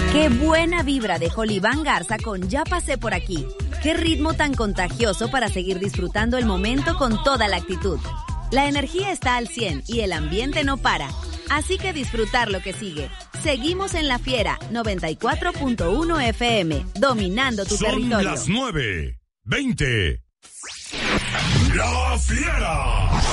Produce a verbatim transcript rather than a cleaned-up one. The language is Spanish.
Qué buena vibra dejó Iván Garza con Ya pasé por aquí. Qué ritmo tan contagioso para seguir disfrutando el momento con toda la actitud. La energía está al cien y el ambiente no para. Así que disfrutar lo que sigue. Seguimos en La Fiera, noventa y cuatro punto uno F M, dominando tu Son territorio. Son las nueve, veinte. La Fiera.